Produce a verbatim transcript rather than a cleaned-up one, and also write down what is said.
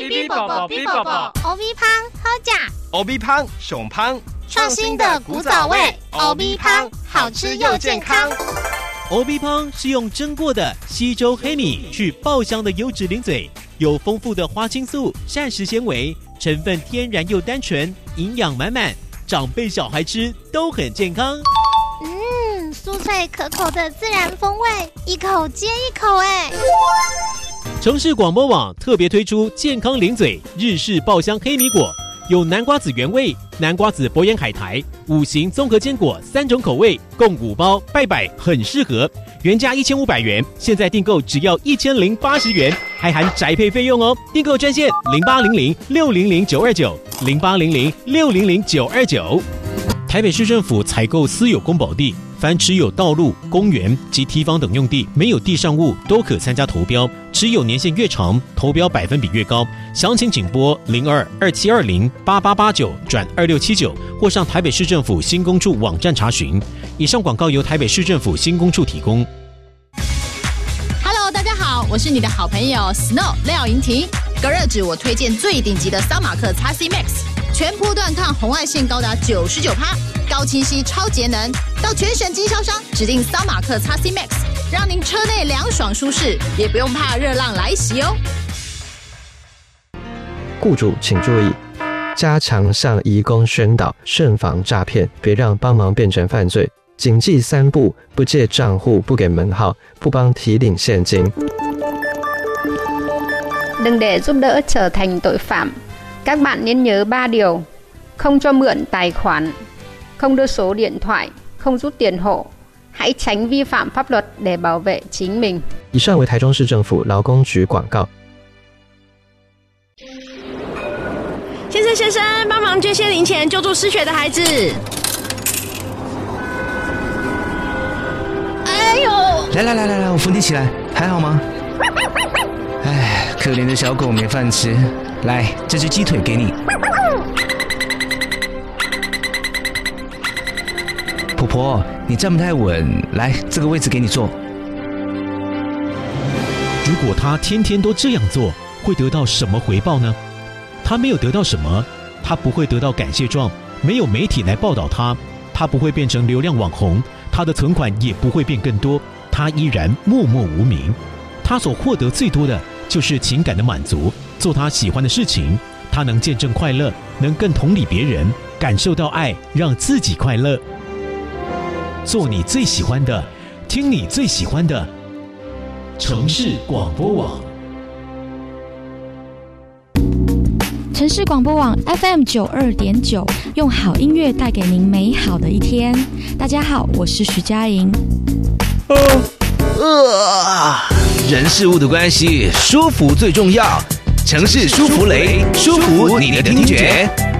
B B 宝宝 B 宝宝 ，O V 胖好假 ，O V 胖熊胖， 创新的古早味 ，O V 胖好吃又健康。 O V 胖是用蒸过的西周黑米去爆香的优质零嘴，有丰富的花青素、膳食纤维，成分天然又单纯，营养满满，长辈小孩吃都很健康。 嗯，酥脆可口的自然风味，一口接一口哎。 城市广播网特别推出健康零嘴日式爆香黑米果，有南瓜子原味、南瓜子博眼海苔、五行综合坚果三种口味，共五包，拜拜很适合。原价一千五百元，现在订购只要一千零八十元，还含宅配费用哦。订购专线零八零零六零零九二九零八零零六零零九二九。台北市政府采购私有公保地，凡持有道路、公园及堤防等用地，没有地上物都可参加投标，持有年限越长，投标百分比越高。详情请拨零二二七二零八八八九转二六七九，或上台北市政府新工处网站查询。以上广告由台北市政府新工处提供。 Hello， 大家好，我是你的好朋友 Snow 廖莹婷。隔热纸我推荐最顶级的桑马克 X C Max， 全波段抗红外线高达 百分之九十九， 高清晰超节能，到全省经销商指定桑马克 X C Max， 让您车内凉爽舒适，也不用怕热浪来袭哦。 雇主请注意，加强向移工宣导，慎防诈骗，别让帮忙变成犯罪。谨记三不：不借账户，不给门号，不帮提领现金。 Đừng để giúp đỡ trở thành tội phạm. Các bạn nên nhớ ba điều: không cho mượn tài khoản, không đưa số điện thoại, không rút tiền hộ. Hãy tránh vi phạm pháp luật để bảo vệ chính mình. 以上为台中市政府劳工局广告。 先生先生，帮忙捐些零钱救助失学的孩子。 哎呦！来来来来来，我扶你起来，还好吗？哎，可怜的小狗没饭吃，来，这只鸡腿给你。婆婆，你站不太稳，来，这个位置给你坐。 如果他天天都这样做，会得到什么回报呢？他没有得到什么，他不会得到感谢状，没有媒体来报道他，他不会变成流量网红，他的存款也不会变更多，他依然默默无名。他所获得最多的就是情感的满足，做他喜欢的事情，他能见证快乐，能更同理别人，感受到爱，让自己快乐。做你最喜欢的，听你最喜欢的，城市广播网。 城市广播网 F M 九二点九，用好音乐带给您美好的一天。大家好，我是徐佳莹。 呃呃，人事物的关系，舒服最重要。城市舒芙蕾，舒服你的听觉。